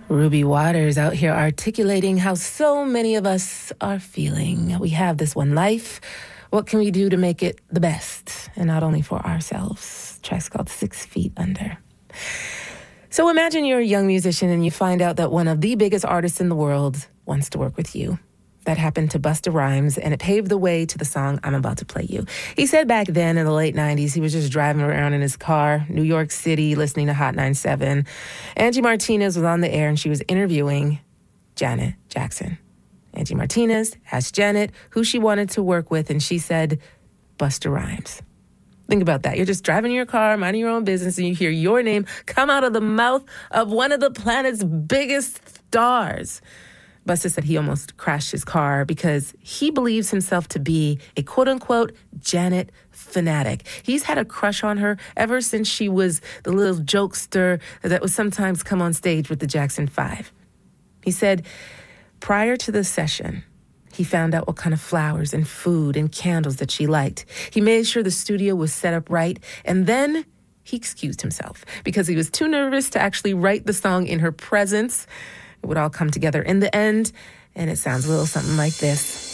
Ruby Waters out here articulating how so many of us are feeling. We have this one life. What can we do to make it the best? And not only for ourselves. Track's called 6 Feet Under. So imagine you're a young musician and you find out that one of the biggest artists in the world wants to work with you. That happened to Busta Rhymes, and it paved the way to the song I'm about to play you. He said back then in the late 90s, he was just driving around in his car, New York City, listening to Hot 97. Angie Martinez was on the air, and she was interviewing Janet Jackson. Angie Martinez asked Janet who she wanted to work with, and she said, Busta Rhymes. Think about that. You're just driving your car, minding your own business, and you hear your name come out of the mouth of one of the planet's biggest stars. Busta said he almost crashed his car because he believes himself to be a quote-unquote Janet fanatic. He's had a crush on her ever since she was the little jokester that would sometimes come on stage with the Jackson 5. He said prior to the session, he found out what kind of flowers and food and candles that she liked. He made sure the studio was set up right, and then he excused himself because he was too nervous to actually write the song in her presence. It would all come together in the end, and it sounds a little something like this.